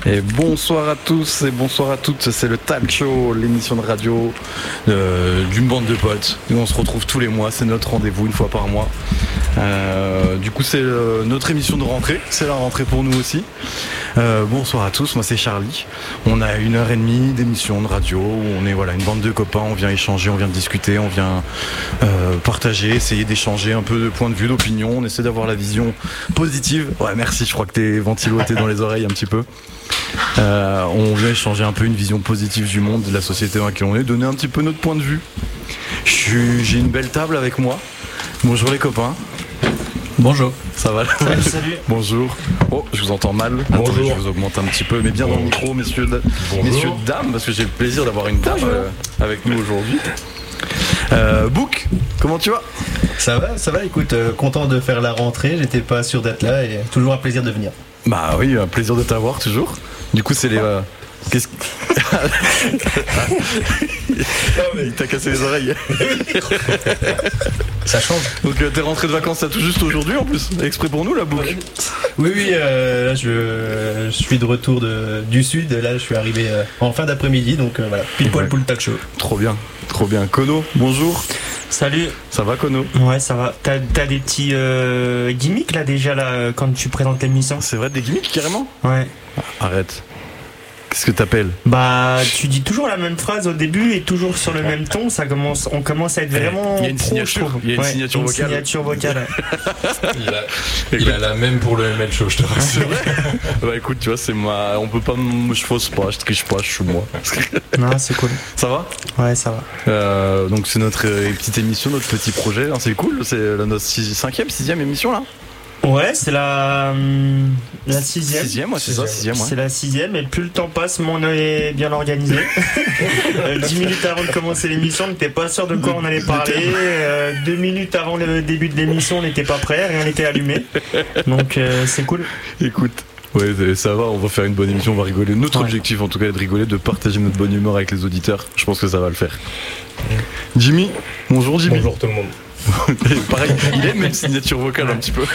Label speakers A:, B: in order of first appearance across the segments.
A: Et bonsoir à tous et bonsoir à toutes, c'est le Talk Show, l'émission de radio d'une bande de potes. Nous on se retrouve tous les mois, c'est notre rendez-vous une fois par mois. Du coup c'est notre émission de rentrée, c'est la rentrée pour nous aussi. Bonsoir à tous, moi c'est Charlie. On a 1h30 d'émission de radio où on est une bande de copains, on vient échanger, on vient discuter, on vient partager, essayer d'échanger un peu de points de vue, d'opinion, on essaie d'avoir la vision positive. Ouais merci, je crois que t'es ventiloté dans les oreilles un petit peu. On vient échanger un peu une vision positive du monde, de la société dans laquelle on est, donner un petit peu notre point de vue. J'ai une belle table avec moi. Bonjour les copains.
B: Bonjour.
A: Ça va?
B: Salut.
A: Bonjour. Oh, je vous entends mal.
B: Bonjour.
A: Attendez, je vous augmente un petit peu, mais bien dans le micro, messieurs, dames, parce que j'ai le plaisir d'avoir une dame avec nous aujourd'hui. Book, comment tu vas?
B: Ça va, écoute, content de faire la rentrée, j'étais pas sûr d'être là et toujours un plaisir de venir.
A: Bah oui, un plaisir de t'avoir toujours. Du coup, c'est les... Qu'est-ce que... Il t'a cassé les oreilles.
B: Ça change.
A: Donc t'es rentré de vacances, ça tout juste aujourd'hui en plus, exprès pour nous la boucle.
B: Oui, là je suis de retour du sud, là je suis arrivé en fin d'après-midi, donc voilà, pile poil pour le talk show.
A: Trop bien. Kono, bonjour.
C: Salut.
A: Ça va Kono?
C: Ouais, ça va. T'as des petits gimmicks là déjà là quand tu présentes l'émission?
A: C'est vrai, des gimmicks carrément?
C: Ouais.
A: Arrête. Qu'est-ce que t'appelles?
C: Bah, tu dis toujours la même phrase au début et toujours sur le même ton. On commence à être vraiment.
A: Il y a une signature. Il y a une signature vocale.
C: Signature vocale.
D: Il a la même pour le ML Show, je te rassure.
A: Bah écoute, tu vois, c'est moi. On peut pas. Je fausse pas, je triche pas, je suis moi.
C: Non, c'est cool.
A: Ça va?
C: Ouais, ça va.
A: Donc c'est notre petite émission, notre petit projet. C'est cool. C'est notre 5e, 6e émission là.
C: Ouais, c'est la 6e.
A: 6e, ouais, c'est ça, 6e, ouais.
C: C'est la 6e, et plus le temps passe, moins on est bien organisé. 10 minutes avant de commencer l'émission, on n'était pas sûr de quoi on allait parler. 2 minutes avant le début de l'émission, on n'était pas prêt, rien n'était allumé. Donc c'est cool.
A: Écoute. Ouais, ça va, on va faire une bonne émission, on va rigoler. Notre objectif en tout cas est de rigoler, de partager notre bonne humeur avec les auditeurs. Je pense que ça va le faire. Jimmy, bonjour Jimmy.
D: Bonjour tout le monde.
A: Pareil, il a une même signature vocale un petit peu.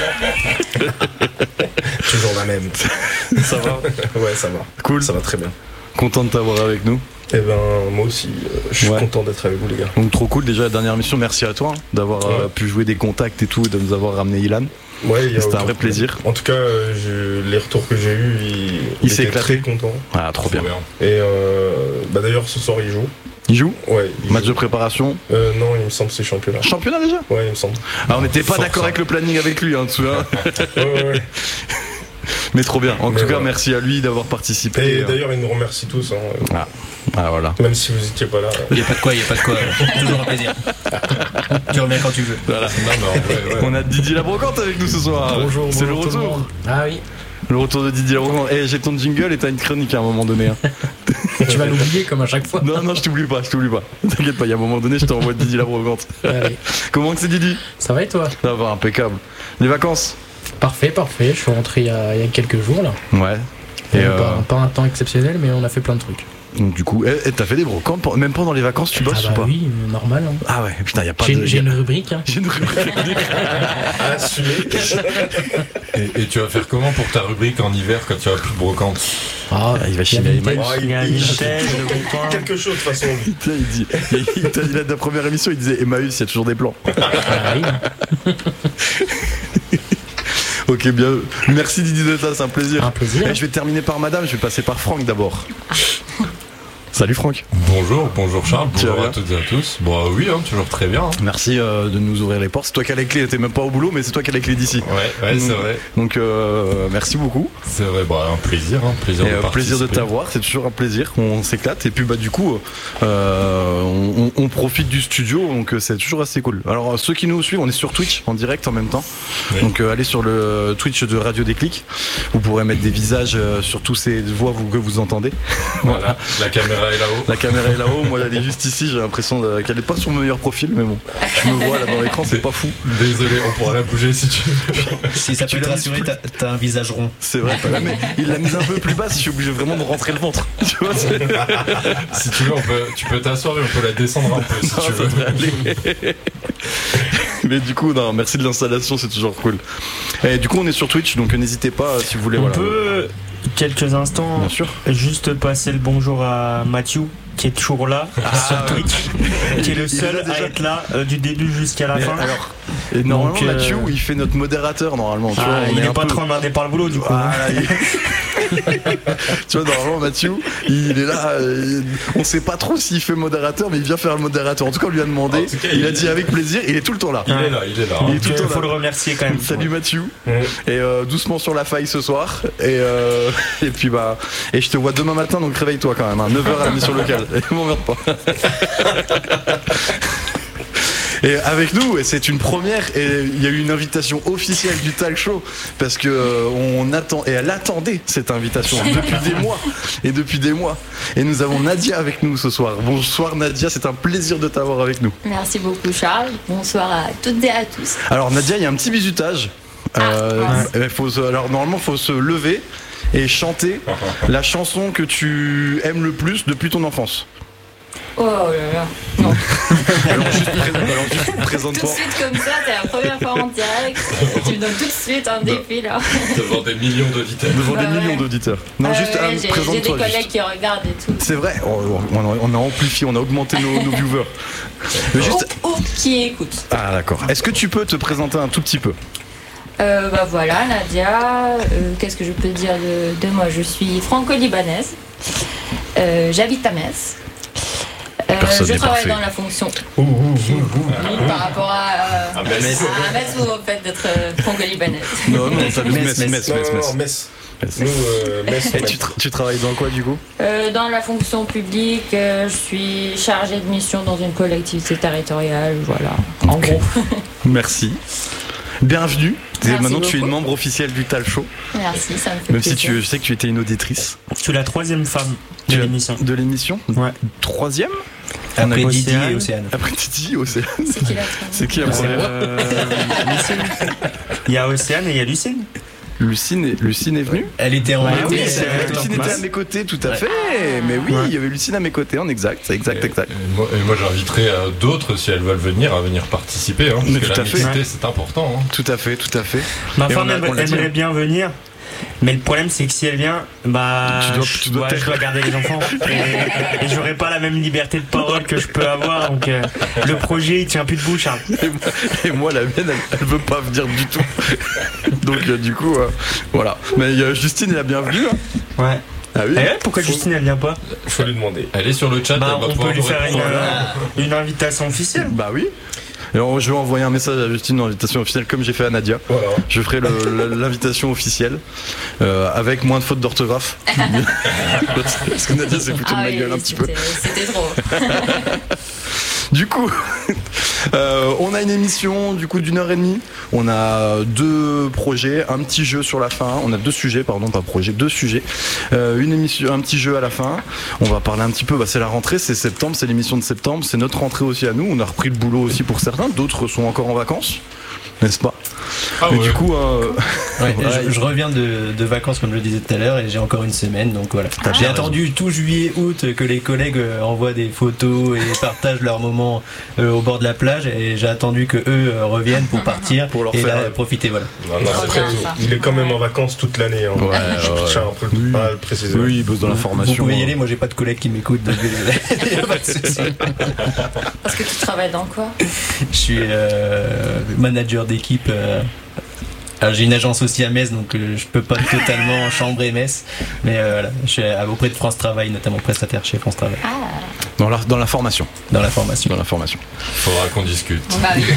D: Toujours la même.
A: Ça va?
D: Ouais, ça va.
A: Cool.
D: Ça va très bien.
A: Content de t'avoir avec nous.
D: Eh ben, moi aussi, je suis content d'être avec vous les gars.
A: Donc trop cool, déjà la dernière mission, merci à toi d'avoir pu jouer des contacts et tout, et de nous avoir ramené Ilan.
D: Ouais,
A: c'était un vrai plaisir.
D: En tout cas, les retours que j'ai eus,
A: il s'est
D: éclaté. Très content.
A: Ah, trop bien.
D: Et d'ailleurs, ce soir, il joue.
A: Il joue?
D: Ouais.
A: Match de préparation?
D: Non, il me semble que c'est championnat.
A: Championnat déjà?
D: Ouais, il me semble.
A: Ah, on n'était pas d'accord avec le planning avec lui, hein, tu vois.
D: Ouais.
A: Mais trop bien. En tout cas, merci à lui d'avoir participé.
D: Et d'ailleurs, il nous remercie tous.
A: Ah voilà.
D: Même si vous étiez pas là.
B: Il n'y a pas de quoi. Toujours un plaisir. Tu reviens quand tu veux.
A: Voilà. Non, on a Didier Labrocante avec nous ce soir.
D: Bonjour.
A: C'est le retour.
B: Ah oui.
A: Le retour de Didier Labrocante. J'ai ton jingle et t'as une chronique à un moment donné. Hein.
B: Tu vas l'oublier comme à chaque fois.
A: Non, je t'oublie pas. T'inquiète pas, il y a un moment donné, je t'envoie Didier Labrocante. Comment que c'est Didi?
E: Ça va et toi?
A: Ça va, impeccable. Les vacances?
E: Parfait. Je suis rentré il y a quelques jours là.
A: Ouais.
E: Et pas un temps exceptionnel, mais on a fait plein de trucs.
A: Donc du coup, t'as fait des brocantes même pendant les vacances, tu bosses ou pas?
E: Oui, normal. Hein.
A: Ah ouais, putain, y a pas
E: J'ai une rubrique. Hein.
A: J'ai une rubrique.
D: Et tu vas faire comment pour ta rubrique en hiver quand tu as plus de brocante?
A: Il va chiner.
C: Il y a Vinted, le bon coin.
D: Quelque chose de toute façon.
A: Il a de la première émission, il disait Emmaüs, il y a toujours des plans.
E: Ah oui.
A: Ok, bien. Merci Didier de ça, c'est un plaisir.
E: Un plaisir.
A: Je vais terminer par madame, je vais passer par Franck d'abord. Salut Franck.
D: Bonjour Charles, bonjour à toutes et à tous. Bon oui, toujours très bien.
A: Merci de nous ouvrir les portes. C'est toi qui as les clés, t'es même pas au boulot, mais c'est toi qui as les clés d'ici.
D: Ouais, c'est vrai.
A: Donc merci beaucoup.
D: C'est vrai, un plaisir,
A: plaisir de t'avoir, c'est toujours un plaisir. On s'éclate et puis du coup, on profite du studio, donc c'est toujours assez cool. Alors ceux qui nous suivent, on est sur Twitch en direct en même temps. Oui. Donc allez sur le Twitch de Radio Déclic. Vous pourrez mettre des visages sur tous ces voix que vous entendez.
D: Voilà. La caméra est là-haut.
A: La caméra est là-haut, moi elle est juste ici, j'ai l'impression qu'elle est pas sur mon meilleur profil, mais bon, je me vois là dans l'écran, c'est pas fou.
D: Désolé, on pourra la bouger si tu veux.
B: Si ça peut te rassurer, t'as un visage rond.
A: C'est vrai, mais il l'a mise un peu plus basse, je suis obligé vraiment de rentrer le ventre. Tu vois,
D: si tu veux, tu peux t'asseoir et on peut la descendre un peu si tu veux.
A: Mais du coup, non, merci de l'installation, c'est toujours cool. Et du coup, on est sur Twitch, donc n'hésitez pas si vous voulez.
C: On peut, quelques instants,
A: Bien sûr.
C: juste passer le bonjour à Mathieu, qui est toujours là, sur Twitch, qui est le seul à être là du début jusqu'à la fin.
A: Alors, et normalement,
C: Donc,
A: Mathieu, il fait notre modérateur, normalement. Tu vois,
C: il
A: est
C: n'est
A: un
C: pas
A: peu-
C: trop emmerdé par le boulot, du coup.
A: Tu vois, normalement, Mathieu, il est là. On sait pas trop s'il fait modérateur, mais il vient faire le modérateur. En tout cas, on lui a demandé.
D: En tout cas,
A: il a dit avec plaisir. Il est tout le temps là.
D: Il est là.
A: Il est tout le
C: Il
A: temps
C: faut
A: là.
C: le remercier quand même.
A: Salut Mathieu. Et doucement sur la faille ce soir. Et puis et je te vois demain matin, donc réveille-toi quand même. 9h à la mission locale. Et m'emmerde pas. Et avec nous, et c'est une première, et il y a eu une invitation officielle du talk show parce que on attend, et elle attendait cette invitation depuis des mois. Et nous avons Nadia avec nous ce soir. Bonsoir Nadia, c'est un plaisir de t'avoir avec nous.
F: Merci beaucoup Charles, bonsoir à toutes et à tous.
A: Alors Nadia, il y a un petit bisutage. Alors normalement, il faut se lever et chanter la chanson que tu aimes le plus depuis ton enfance.
F: Oh là là, non.
A: Alors juste
F: Tout de
A: présente-toi.
F: suite comme ça, c'est la première fois en direct. Tu me donnes tout de suite un défi là.
D: Devant des millions d'auditeurs.
A: Devant
F: Bah
A: des millions
F: ouais.
A: d'auditeurs. Non, juste
F: Ouais, j'ai des
A: présente-toi.
F: collègues
A: juste.
F: qui regardent et tout.
A: C'est vrai, on a amplifié, on a augmenté nos viewers. Mais juste...
F: Ou qui écoute.
A: Ah d'accord. Est-ce que tu peux te présenter un tout petit peu?
F: Bah voilà, Nadia, qu'est-ce que je peux dire de moi? Je suis franco-libanaise, j'habite à Metz.
A: Personne
F: Je
A: n'est
F: travaille
A: parfait.
F: dans la fonction par rapport à Metz ou au fait d'être franco-libanaise.
A: Non, ça veut
B: Metz.
A: Metz.
G: Metz.
A: Metz.
G: Nous, Metz.
A: Et tu travailles dans quoi du coup?
F: Dans la fonction publique, je suis chargée de mission dans une collectivité territoriale, voilà, en gros.
A: Merci. Bienvenue. Et
F: Merci
A: maintenant tu es une
F: beaucoup.
A: membre officielle du Tal Show.
F: Merci, ça me fait
A: Même si
F: plaisir.
A: je sais que tu étais une auditrice.
C: Tu es la troisième femme de l'émission.
A: De l'émission?
C: Ouais.
A: Troisième?
B: Après
C: Océane.
B: Didi et Océane.
A: Après Titi, Océane.
F: C'est qui la troisième?
A: C'est qui la première?
C: Lucine. Il y a Océane et il y a Lucine.
A: Lucine est venue?
B: Elle était en
C: Ouais,
B: écho,
C: oui,
B: elle
C: c'est
B: était
C: vrai.
B: en
A: Lucine
B: masse.
A: était à mes côtés, tout à fait. Mais oui, il y avait Lucine à mes côtés, en exact.
D: Et moi, j'inviterai d'autres, si elles veulent venir, à venir participer. Hein,
A: Mais
D: parce que
A: tout
D: la
A: à fait.
D: mixité, c'est important. Hein.
A: Tout à fait.
C: Ma
A: Et
C: femme
A: on l'a dit.
C: aimerait bien venir. Mais le problème, c'est que si elle vient,
A: Tu dois
C: je dois garder les enfants. Et j'aurai pas la même liberté de parole que je peux avoir. Donc, le projet, il tient plus debout, Charles.
A: Et moi, la mienne, elle veut pas venir du tout. Donc, du coup, voilà. Mais Justine est la bienvenue. Hein.
C: Ouais.
A: Ah oui.
C: Et pourquoi Justine, elle vient pas?
G: Faut lui demander.
D: Elle est sur le chat, elle va
C: On
D: pouvoir
C: peut lui
D: nous
C: faire
D: répondre.
C: une invitation officielle.
A: Bah oui. Alors, je vais envoyer un message à Justine, une invitation officielle, comme j'ai fait à Nadia.
G: Voilà.
A: Je ferai l'invitation officielle avec moins de fautes d'orthographe. Parce que Nadia s'est foutue de
F: Ah
A: ma
F: oui,
A: gueule un petit peu.
F: c'était trop.
A: Du coup, on a une émission du coup d'1h30. On a deux projets, un petit jeu sur la fin. On a deux sujets, pardon, pas projet, deux sujets. Une émission, un petit jeu à la fin. On va parler un petit peu. C'est la rentrée, c'est septembre, c'est l'émission de septembre, c'est notre rentrée aussi à nous. On a repris le boulot aussi pour certains. D'autres sont encore en vacances, n'est-ce pas?
D: Ah
A: Mais
D: ouais.
A: du coup,
B: Ouais, je reviens de vacances comme je le disais tout à l'heure et j'ai encore une semaine donc voilà. J'ai attendu tout juillet, août que les collègues envoient des photos et partagent leurs moments au bord de la plage et j'ai attendu que eux reviennent pour partir
A: Pour leur
B: et
A: faire,
B: là profiter voilà.
G: Non,
F: Trop
G: c'est très
F: bien,
G: tôt.
F: ça.
G: Il est quand même en vacances toute l'année. Hein.
A: Ouais,
G: Charles, on peut
A: Oui.
G: pas le préciser.
A: oui, il bosse dans la
B: Vous
A: formation.
B: pouvez y aller, moi j'ai pas de collègues qui m'écoutent donc il y a pas de souci.
F: Parce que tu travailles dans quoi?
B: Je suis manager d'équipe. Alors, j'ai une agence aussi à Metz, donc je peux pas totalement chambrer Metz, mais voilà, je suis auprès de France Travail, notamment prestataire chez France Travail,
F: Ah,
A: Dans la formation.
B: dans la formation.
A: Dans la formation.
D: Faudra qu'on discute.
F: bah oui.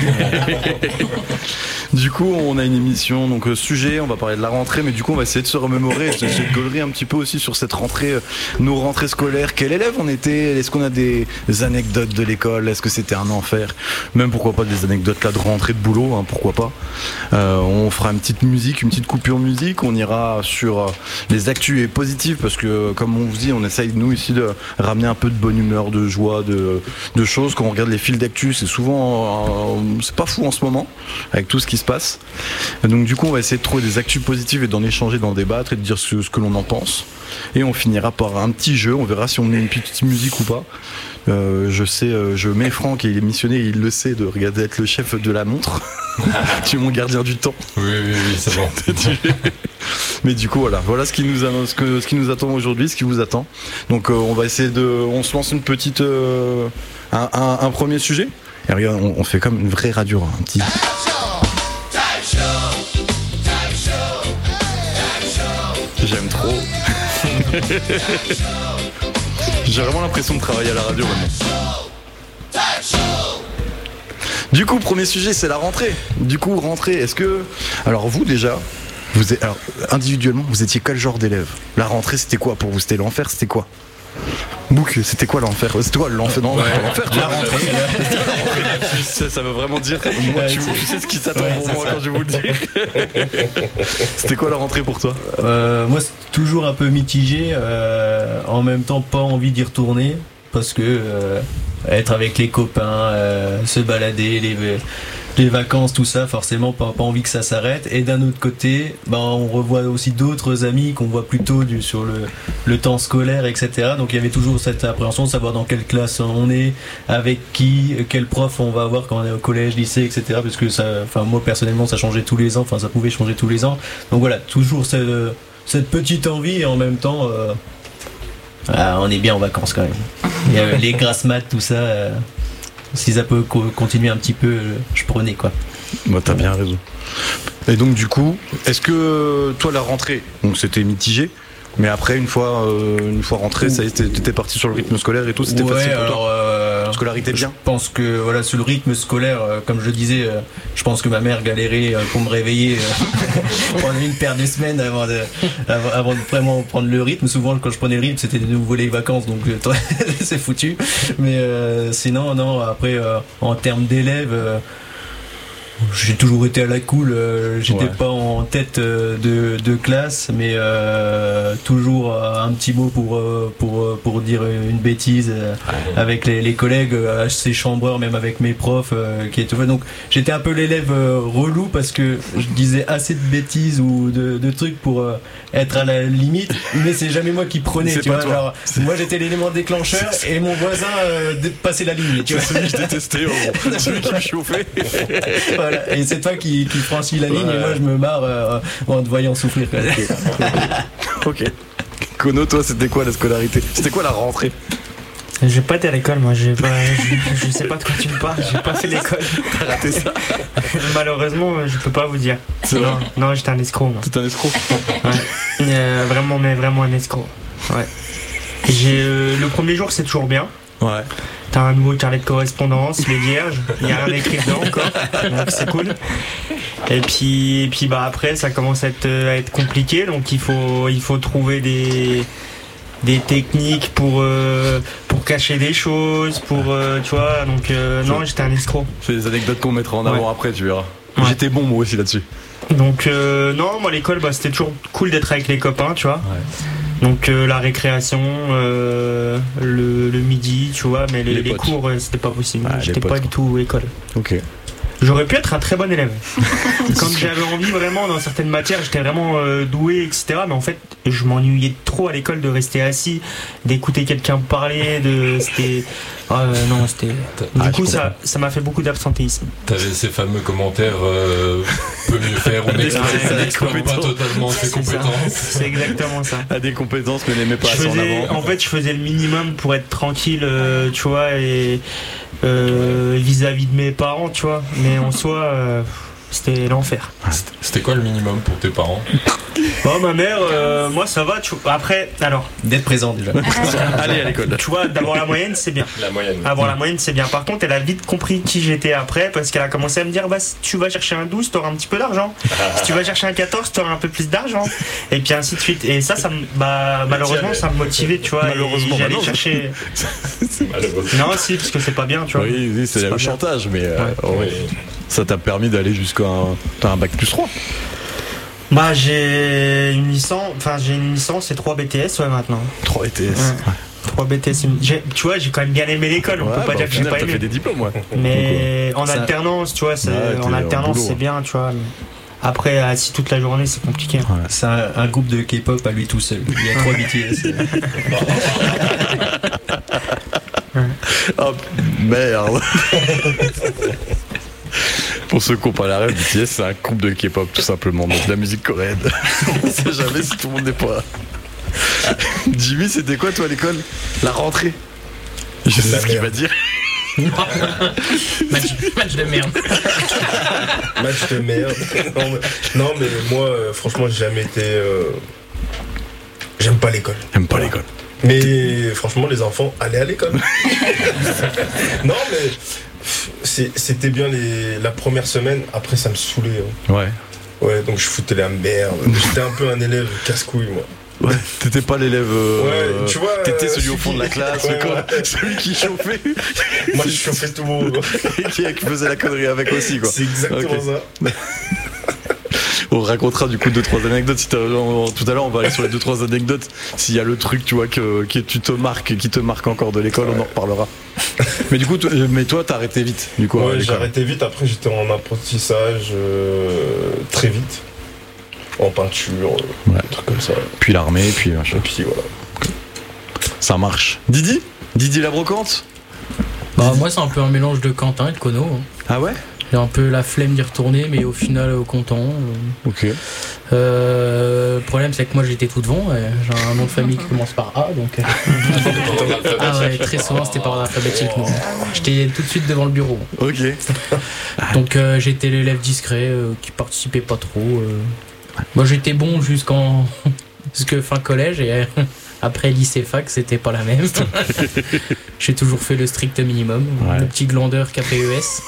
A: Du coup, on a une émission, donc sujet, on va parler de la rentrée, mais du coup, on va essayer de se remémorer, essayer de gaulerie un petit peu aussi sur cette rentrée, nos rentrées scolaires. Quel élève on était? Est-ce qu'on a des anecdotes de l'école? Est-ce que c'était un enfer? Même pourquoi pas des anecdotes là de rentrée de boulot, hein, pourquoi pas. On fera une petite musique, une petite coupure musique. On ira sur les actus et positives parce que, comme on vous dit, on essaye nous ici de ramener un peu de bonne humeur, d'humeur, de joie, de choses. Quand on regarde les fils d'actu, c'est souvent, c'est pas fou en ce moment avec tout ce qui se passe. Donc du coup, on va essayer de trouver des actus positives et d'en échanger, d'en débattre et de dire ce que l'on en pense. Et on finira par un petit jeu. On verra si on met une petite musique ou pas. Je mets Franck et il est missionné, il le sait, de regarder être le chef de la montre. Tu es mon gardien du temps.
D: Oui, c'est bon.
A: Mais du coup, voilà ce qui nous attend aujourd'hui, ce qui vous attend. Donc, on va essayer on se lance une petite, un premier sujet. Et regarde, on fait comme une vraie radio, un petit. J'aime trop. J'ai vraiment l'impression de travailler à la radio maintenant. Du coup, premier sujet, c'est la rentrée. Du coup, rentrée, est-ce que... Alors vous déjà, individuellement, vous étiez quel genre d'élève? La rentrée, c'était quoi pour vous? C'était l'enfer, c'était quoi? Book, c'était quoi l'enfer? C'était quoi l'enfer? Non, l'enfer, la rentrée. Ça veut vraiment dire... Moi, tu sais ce qui s'attend pour moi quand je vous le dis. C'était quoi la rentrée pour toi?
B: Moi, c'est toujours un peu mitigé. En même temps, pas envie d'y retourner. Parce que être avec les copains, se balader, les vacances, tout ça, forcément pas envie que ça s'arrête. Et d'un autre côté, on revoit aussi d'autres amis qu'on voit plutôt sur le temps scolaire, etc. Donc il y avait toujours cette appréhension de savoir dans quelle classe on est, avec qui, quel prof on va avoir quand on est au collège, lycée, etc. Parce que moi personnellement, ça changeait tous les ans. Enfin, ça pouvait changer tous les ans. Donc voilà, toujours cette petite envie et en même temps... on est bien en vacances quand même. Il y a les grasses mat, tout ça. Si ça peut continuer un petit peu, je prenais quoi.
A: T'as bien raison. Et donc du coup, est-ce que toi la rentrée, donc c'était mitigé, mais après une fois rentré, ça y est, t'étais parti sur le rythme scolaire et tout, c'était facile pour toi. Scolarité bien.
B: Je pense que sur le rythme scolaire, comme je disais, je pense que ma mère galérait pour me réveiller pendant une paire de semaines avant de vraiment prendre le rythme. Souvent quand je prenais le rythme, c'était de nouveau les vacances, donc c'est foutu. Mais sinon, non, après en termes d'élèves, j'ai toujours été à la cool, j'étais pas en tête de classe, mais toujours un petit mot pour dire une bêtise avec les collègues, assez chambreur, même avec mes profs qui étaient. Donc j'étais un peu l'élève relou parce que je disais assez de bêtises ou de trucs pour être à la limite, mais c'est jamais moi qui prenais. Tu vois, genre, moi j'étais l'élément déclencheur et mon voisin passait la ligne. Tu vois,
A: celui que je détestais, celui qui me chauffait.
B: Voilà. Et c'est toi qui franchis la ligne et moi je me marre en te voyant souffrir.
A: Ok. Kono, toi c'était quoi la scolarité? C'était quoi la rentrée?
C: J'ai pas été à l'école, moi. Je sais pas de quoi tu me parles. J'ai pas fait l'école.
A: T'as raté ça?
C: Malheureusement, je peux pas vous dire. Non, j'étais un escroc. Moi.
A: T'étais un escroc?
C: Ouais. Vraiment un escroc. Ouais. Le premier jour, c'est toujours bien.
A: Ouais.
C: T'as un nouveau carnet de correspondance, les vierges, il n'y a rien écrit dedans encore, donc c'est cool. Et puis après ça commence à être compliqué, donc il faut trouver des techniques pour cacher des choses, tu vois, donc non, j'étais un escroc.
A: C'est des anecdotes qu'on mettra en avant après, tu verras.
C: Ouais.
A: J'étais bon moi aussi là-dessus.
C: Donc non, moi l'école, c'était toujours cool d'être avec les copains, tu vois. Ouais. Donc la récréation, le midi, tu vois, mais les cours, c'était pas possible. J'étais pas du tout école.
A: Ok.
C: J'aurais pu être un très bon élève. Quand j'avais envie vraiment dans certaines matières, j'étais vraiment doué, etc. Mais en fait, je m'ennuyais trop à l'école de rester assis, d'écouter quelqu'un parler, c'était... non, c'était... Du coup, ça m'a fait beaucoup d'absentéisme.
D: T'avais ces fameux commentaires peut mieux faire ou n'explore pas totalement ses compétences.
C: C'est exactement ça.
A: A des compétences mais n'aimait pas assez en avant.
C: En fait, je faisais le minimum pour être tranquille, tu vois, et vis-à-vis de mes parents, tu vois. Mais en soi, c'était l'enfer.
D: C'était quoi le minimum pour tes parents?
C: Bon, ma mère, moi ça va, tu vois. Après, alors.
B: D'être présent déjà.
A: Aller à l'école.
C: Tu vois, d'avoir la moyenne, c'est bien. Avoir la moyenne, c'est bien. Par contre, elle a vite compris qui j'étais après, parce qu'elle a commencé à me dire, si tu vas chercher un 12, t'auras un petit peu d'argent. Si tu vas chercher un 14, t'auras un peu plus d'argent. Et puis ainsi de suite. Et ça malheureusement, ça me motivait, tu vois.
A: Malheureusement,
C: j'allais chercher. Non, si, parce que c'est pas bien, tu vois.
A: Oui, c'est le chantage, mais ça t'a permis d'aller jusqu'à un bac plus 3.
C: J'ai une licence et 3 BTS maintenant.
A: 3 BTS.
C: Ouais. 3 BTS. Tu vois, j'ai quand même bien aimé l'école, on peut pas dire que j'ai pas
A: t'as
C: aimé.
A: fait des diplômes, ouais.
C: Mais en
B: Ça-
C: alternance, tu vois, en
A: t'es
C: alternance,
A: boulot,
C: c'est bien, tu vois. Après, assis toute la journée, c'est compliqué.
B: C'est un groupe de K-pop à lui tout seul. Il y a 3 BTS.
A: Oh merde. Pour ceux qui n'ont pas la rêve, BTS c'est un groupe de K-pop tout simplement, donc de la musique coréenne. On sait jamais si tout le monde n'est pas. Jimmy, c'était quoi toi à l'école? La rentrée? Je sais ce qu'il va dire.
E: Match de merde.
G: Match de merde. Non, mais moi, franchement, j'ai jamais été. J'aime pas l'école.
A: J'aime pas l'école.
G: Mais franchement, les enfants, allez à l'école. Non, mais c'était bien la première semaine. Après, ça me saoulait.
A: Ouais.
G: Ouais, donc je foutais la merde. J'étais un peu un élève casse-couille, moi.
A: Ouais, t'étais pas l'élève.
G: Ouais, tu vois.
A: T'étais celui au fond de la classe,
G: ouais,
A: quoi.
G: ouais.
A: Celui qui chauffait.
G: Moi, je chauffais tout le monde.
A: Et qui faisait la connerie avec aussi, quoi.
G: C'est exactement
A: Ok.
G: ça.
A: On racontera du coup 2-3 anecdotes. Si tout à l'heure, on va aller sur les 2-3 anecdotes. S'il y a le truc, tu vois, qui te marque encore de l'école, on en reparlera. Mais du coup, toi, t'as arrêté vite, du coup.
G: Ouais, j'ai arrêté vite. Après, j'étais en apprentissage très vite. En peinture, des trucs comme ça.
A: Puis l'armée, puis machin.
G: Et puis voilà.
A: Ça marche. Didi la brocante?
E: Bah, moi, c'est un peu un mélange de Quentin et de Kono. Hein.
A: Ah ouais?
E: J'ai un peu la flemme d'y retourner, mais au final, content.
A: Ok.
E: Le problème, c'est que moi, j'étais tout devant. J'ai un nom de famille qui commence par A, donc. Ah ouais, très souvent, c'était par ordre alphabétique. Donc, j'étais tout de suite devant le bureau.
A: Ok.
E: Donc, j'étais l'élève discret qui participait pas trop. Moi, j'étais bon jusqu'à fin collège et après lycée fac, c'était pas la même. J'ai toujours fait le strict minimum,
A: Ouais.
E: le petit glandeur KPES.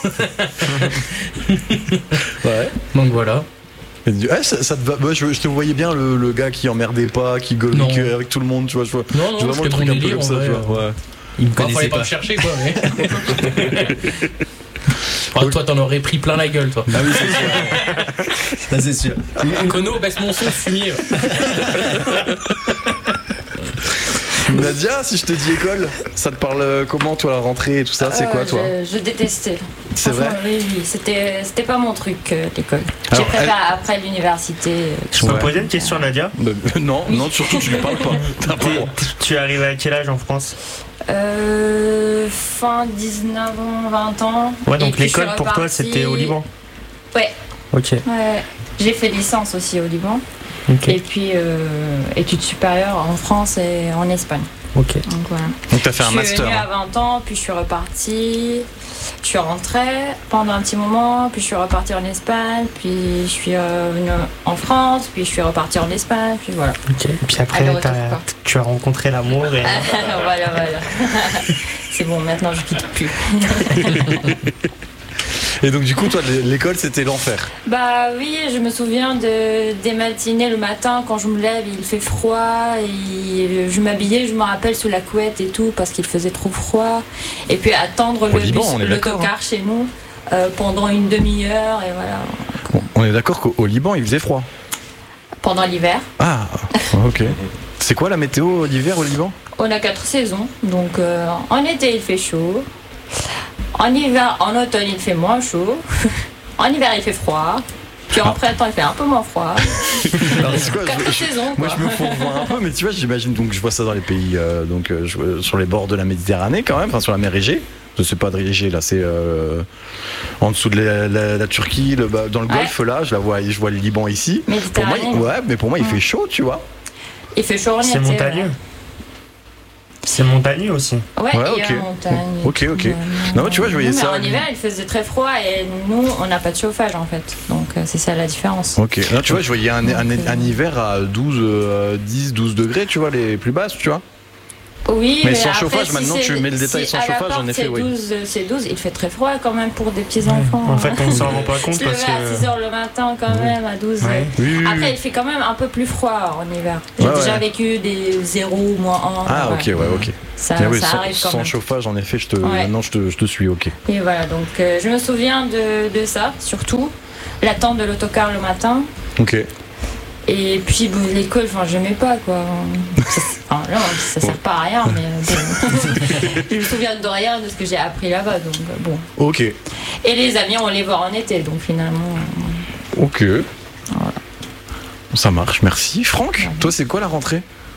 A: Ouais.
E: Donc voilà.
A: Ça te va. Moi, je te voyais bien le gars qui emmerdait pas, qui gueulait
E: Non.
A: avec tout le monde, tu vois. Je vois
E: Non,
A: vraiment
E: c'était
A: le truc
E: bon
A: un peu
E: délire,
A: comme ça,
E: en vrai.
A: tu vois. Ouais.
E: Il me
B: Bah,
E: connaissait
B: fallait
E: pas
B: pas
E: me chercher, quoi. Mais... Enfin, toi, t'en aurais pris plein la gueule, toi.
B: Ah oui, c'est sûr. Ça, c'est sûr.
E: Kono, baisse mon son, fumier.
A: Nadia, si je te dis école, ça te parle comment, toi, la rentrée et tout ça? C'est quoi, toi?
F: Je détestais.
A: C'est vrai?
F: Franchement, oui, c'était pas mon truc, l'école. J'ai
A: Alors,
F: préféré après l'université.
C: Je peux
A: Ouais.
C: me poser une question, Nadia?
A: Non, surtout tu lui parles pas. T'as pas le droit.
C: Tu es arrivé à quel âge en France?
F: Fin 19 ans, 20 ans.
C: Ouais,
F: Et
C: donc
F: puis, je suis
C: l'école pour toi,
F: repartie-
C: c'était au Liban?
F: Ouais.
C: Ok.
F: Ouais. J'ai fait licence aussi au Liban.
C: Ok.
F: Et puis études supérieures en France et en Espagne.
C: Ok.
F: Donc voilà.
A: Donc t'as fait un
F: Je suis
A: master.
F: venue à 20 ans, puis je suis repartie. Je suis rentrée pendant un petit moment, puis je suis repartie en Espagne, puis je suis venue en France, puis je suis repartie en Espagne, puis voilà.
C: Ok. Et puis après,
F: Alors, retour, quoi.
C: tu as rencontré l'amour et.
F: voilà. C'est bon, maintenant je quitte plus.
A: Et donc du coup, toi, l'école, c'était l'enfer.
F: Bah oui, je me souviens des matinées le matin quand je me lève, il fait froid, et je m'habillais, je me rappelle, sous la couette et tout parce qu'il faisait trop froid. Et puis attendre
A: Au
F: le
A: Liban,
F: bus,
A: on est
F: le
A: d'accord,
F: tocard chez nous pendant une demi-heure et voilà.
A: On est d'accord qu'au Liban, il faisait froid.
F: Pendant l'hiver,
A: Ah, ok. C'est quoi la météo d'hiver au Liban?
F: on a 4 saisons, donc en été il fait chaud, en hiver, en automne il fait moins chaud, en hiver il fait froid. Puis en printemps, il fait un peu moins froid.
A: Alors, c'est quoi,
F: 4 saisons,
A: moi
F: quoi.
A: je me fourvoie un peu, mais tu vois, j'imagine, donc je vois ça dans les pays sur les bords de la Méditerranée quand même, enfin sur la mer Égée. Je sais pas de Égée là, c'est en dessous de la Turquie, dans le Golfe là, je vois le Liban ici. Pour moi,
F: Méditerranée.
A: ouais, mais pour moi il fait chaud, tu vois.
F: Il fait chaud en été.
C: C'est montagneux. C'est montagneux aussi.
F: Ouais,
A: Ouais,
F: il y a
A: ok.
F: la montagne.
A: Ok. Non, tu vois, je voyais
F: Non, mais
A: ça.
F: en hiver, il faisait très froid et nous, on n'a pas de chauffage en fait. Donc c'est ça la différence.
A: Ok. Non, tu vois, je voyais un hiver à 10, 12 degrés, tu vois, les plus basses, tu vois.
F: Oui,
A: Mais sans
F: après,
A: chauffage,
F: si
A: maintenant,
F: c'est-
A: tu mets le détail
F: si
A: sans
F: à la
A: chauffage,
F: porte,
A: en effet, oui.
F: C'est 12, il fait très froid quand même pour des petits enfants.
C: En fait, on s'en rend pas compte
F: Se
C: parce
F: lever à
C: que.
F: 6h le matin quand même, à 12.
C: Ouais.
A: Oui.
F: Après, il fait quand même un peu plus froid en hiver. J'ai
A: Ouais,
F: déjà
A: ouais.
F: vécu des 0 ou moins 1.
A: Ah, ok, ouais, ok.
F: Ça,
A: Mais oui,
F: ça
A: sans,
F: arrive quand
A: sans
F: même.
A: chauffage, en effet,
F: Ouais.
A: maintenant je te suis, ok.
F: Et voilà, donc je me souviens de ça, surtout. L'attente de l'autocar le matin.
A: Ok.
F: Et puis l'école, j'aimais pas quoi. Non, ça sert pas à rien, mais je me souviens de rien de ce que j'ai appris là-bas, donc bon.
A: Ok.
F: Et les amis, on les voit en été, donc finalement.
A: Ok. Voilà. Ça marche, merci. Franck, toi c'est quoi la rentrée?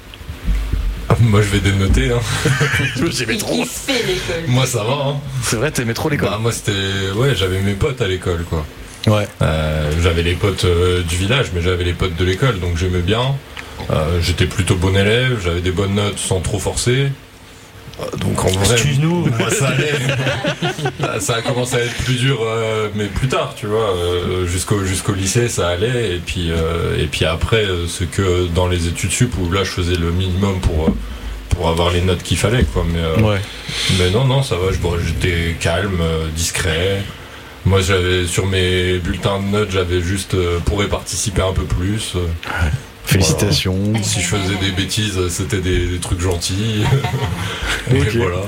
D: Moi je vais dénoter.
A: J'aimais trop.
F: Il fait l'école.
D: Moi ça va. Hein.
A: C'est vrai, t'aimais trop l'école.
D: Moi c'était. Ouais, j'avais mes potes à l'école quoi.
A: Ouais.
D: J'avais les potes du village, mais j'avais les potes de l'école, donc j'aimais bien. J'étais plutôt bon élève, j'avais des bonnes notes sans trop forcer. Donc en vrai,
C: excuse-nous,
D: moi ça allait. Ça a commencé à être plus dur, mais plus tard, tu vois. Jusqu'au lycée, ça allait. Et puis après, ce que dans les études sup, où là je faisais le minimum pour avoir les notes qu'il fallait, quoi. Mais non, ça va. J'étais calme, discret. Moi, j'avais sur mes bulletins de notes, j'avais juste pourrais participer un peu plus.
A: Félicitations.
D: Voilà. Si je faisais des bêtises, c'était des trucs gentils. Et voilà.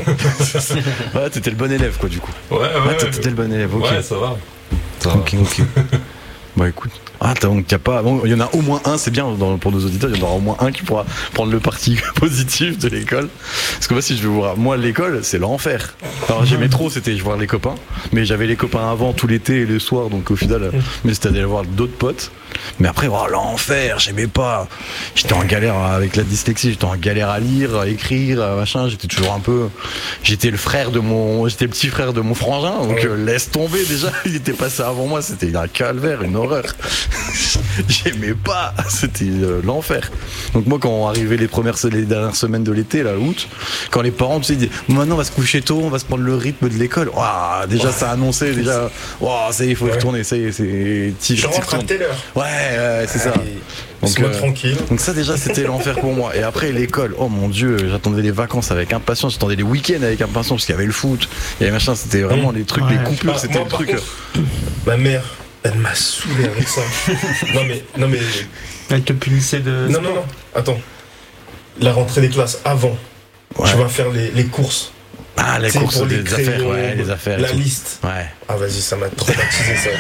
A: Ouais, t'étais le bon élève, quoi, du coup.
D: Ouais.
A: T'étais le bon élève, ok.
D: Ouais, ça va.
A: Ok. Bah écoute. Donc y a pas. Bon, il y en a au moins un, c'est bien pour nos auditeurs, il y en aura au moins un qui pourra prendre le parti positif de l'école. Parce que moi, si je vais vous voir, moi l'école, c'est l'enfer. Alors j'aimais trop, c'était voir les copains, mais j'avais les copains avant tout l'été et le soir, donc au final, mais c'était d'aller voir d'autres potes. Mais après, l'enfer, j'aimais pas. J'étais en galère avec la dyslexie, j'étais en galère à lire, à écrire, machin. J'étais toujours un peu. J'étais le petit frère de mon frangin, donc laisse tomber déjà. Il était passé avant moi, c'était un calvaire, une horreur. J'aimais pas, c'était l'enfer. Donc moi, quand arrivaient les dernières semaines de l'été, là, août, quand les parents, tu sais, disaient maintenant on va se coucher tôt, on va se prendre le rythme de l'école. Déjà ça annonçait déjà. Ça y est, il faut y retourner. Ça y est,
G: je rentre à telle heure.
A: Ouais, c'est ça. Donc,
G: tranquille.
A: Donc ça déjà c'était l'enfer pour moi. Et après l'école, oh mon dieu, j'attendais les vacances avec impatience, j'attendais les week-ends avec impatience parce qu'il y avait le foot, il y avait machin, c'était vraiment les trucs, les coupures, c'était le truc.
G: Ma mère, elle m'a saoulé avec ça. non mais.
C: Elle te punissait de.
G: Non. Attends. La rentrée des classes avant. Tu vas faire les courses.
A: Les courses des affaires, les affaires.
G: La liste.
A: Ouais.
G: Vas-y, ça m'a traumatisé ça.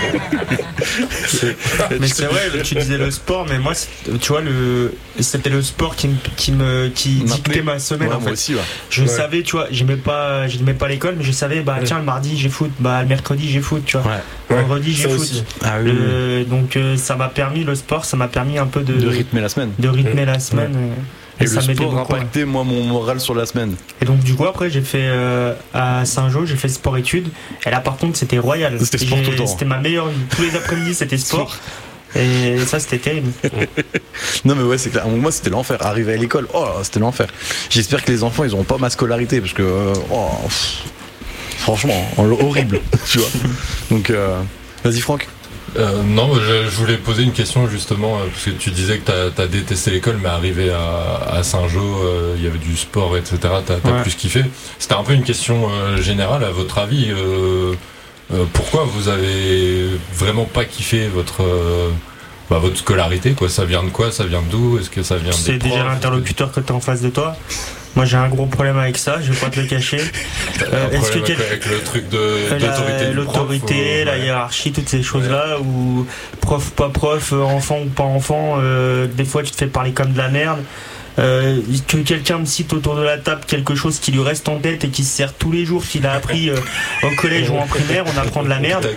C: Mais c'est vrai, tu disais le sport, mais moi, tu vois, c'était le sport qui dictait ma semaine. En fait.
A: Moi aussi,
C: je savais, tu vois, j'aimais pas l'école, mais je savais, tiens, le mardi j'ai foot, le mercredi j'ai foot, tu vois. Le vendredi j'ai foot.
G: Aussi.
C: Donc ça m'a permis, le sport, ça m'a permis un peu de
A: rythmer la semaine.
C: Et
A: ça le sport a impacté moi mon moral sur la semaine.
C: Et donc du coup après j'ai fait à Saint-Jean, j'ai fait sport-études. Et là par contre c'était royal.
A: C'était sport tout le temps.
C: C'était ma meilleure vie. Tous les après-midi c'était sport. Et ça c'était terrible.
A: Non mais ouais c'est clair. Moi c'était l'enfer. Arriver à l'école, c'était l'enfer. J'espère que les enfants ils auront pas ma scolarité parce que franchement horrible. Tu vois. Donc vas-y Franck.
D: Non, je voulais poser une question justement, parce que tu disais que t'as détesté l'école, mais arrivé à Saint-Jean, il y avait du sport, etc. T'as plus kiffé. C'était un peu une question générale, à votre avis. Pourquoi vous avez vraiment pas kiffé votre scolarité, quoi? Ça vient de quoi? Ça vient d'où? Est-ce que ça vient
C: C'est déjà l'interlocuteur que t'as en face de toi. Moi j'ai un gros problème avec ça, je vais pas te le cacher.
D: Est-ce que avec le truc de
C: l'autorité, la hiérarchie, toutes ces choses-là, où prof, pas prof, enfant ou pas enfant, des fois tu te fais parler comme de la merde. Que quelqu'un me cite autour de la table quelque chose qui lui reste en tête et qui se sert tous les jours, qu'il a appris au collège ou en primaire, on apprend de la merde.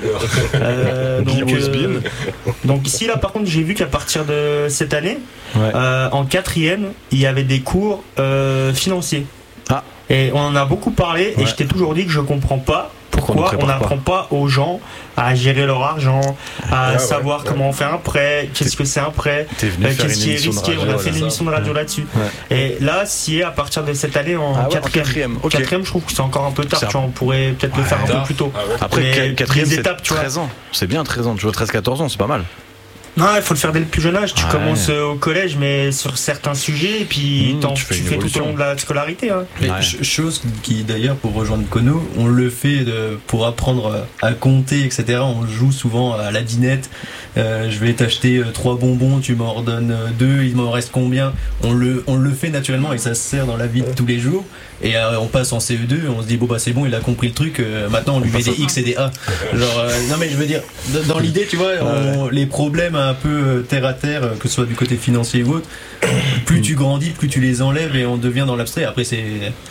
C: Donc ici là par contre j'ai vu qu'à partir de cette année, en 4e, il y avait des cours financiers. Et on en a beaucoup parlé et je t'ai toujours dit que je comprends pas pourquoi on n'apprend pas aux gens à gérer leur argent, à savoir comment on fait un prêt, qu'est-ce que c'est un prêt, qu'est-ce qui est risqué. On a fait une émission de radio là-dessus. Et là, si à partir de cette année en 4e, je trouve que c'est encore un peu tard. On pourrait peut-être le faire un peu plus tôt.
A: Après 4e, c'est 13 ans. C'est bien 13 ans. Tu vois, 13-14 ans, c'est pas mal.
C: Non, il faut le faire dès le plus jeune âge. Tu commences au collège, mais sur certains sujets, et puis tu fais tout au long de la scolarité.
B: Chose qui, d'ailleurs, pour rejoindre Kono, on le fait pour apprendre à compter, etc. On joue souvent à la dinette. je vais t'acheter 3 bonbons, tu m'en redonnes 2, il m'en reste combien? On le fait naturellement et ça se sert dans la vie de tous les jours. Et on passe en CE2, on se dit bon bah c'est bon, il a compris le truc, maintenant on lui met des X et des A. Genre non mais je veux dire, dans l'idée tu vois, les problèmes un peu terre à terre, que ce soit du côté financier ou autre, plus tu grandis, plus tu les enlèves et on devient dans l'abstrait. Après c'est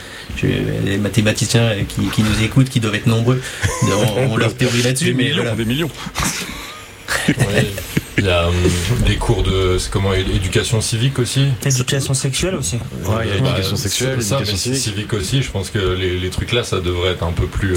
B: les mathématiciens qui nous écoutent, qui doivent être nombreux, ont leur théorie là-dessus,
A: des
B: mais
A: millions,
B: voilà.
A: des millions.
D: Ouais. Il y a des cours de éducation civique aussi.
C: Éducation sexuelle aussi.
A: Ouais, il y a l'éducation sexuelle,
D: c'est ça,
A: l'éducation
D: mais civique aussi. Je pense que les trucs là, ça devrait être un peu plus